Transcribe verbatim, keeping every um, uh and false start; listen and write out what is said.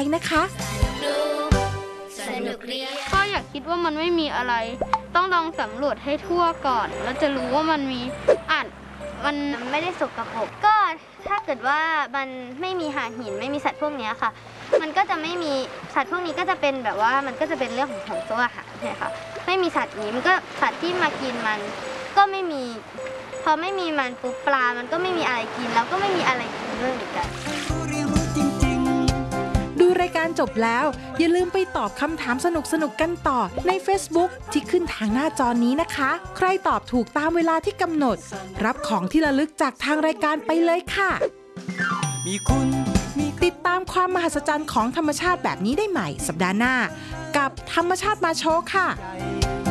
นะคะก็อยากคิดว่ามันไม่มีอะไรต้องลองสำรวจให้ทั่วก่อนแล้วจะรู้ว่ามันมีอ่านมันไม่ได้สกปรกก็ถ้าเกิดว่ามันไม่มีหาหินไม่มีสัตว์พวกนี้ค่ะมันก็จะไม่มีสัตว์พวกนี้ก็จะเป็นแบบว่ามันก็จะเป็นเรื่องของของโซ่อาหารใช่ค่ะไม่มีสัตว์นี้มันก็สัตว์ที่มากินมันก็ไม่มีพอไม่มีมันปุ๊บปลามันก็ไม่มีอะไรกินแล้วก็ไม่มีอะไรกินด้วยเหมือนกันดูรายการจบแล้วอย่าลืมไปตอบคำถามสนุกๆกันต่อใน Facebook ที่ขึ้นทางหน้าจอนี้นะคะใครตอบถูกตามเวลาที่กำหนดรับของที่ระลึกจากทางรายการไปเลยค่ะมีคุณติดตามความมหัศจรรย์ของธรรมชาติแบบนี้ได้ใหม่สัปดาห์หน้ากับธรรมชาติมาโชว์ค่ะ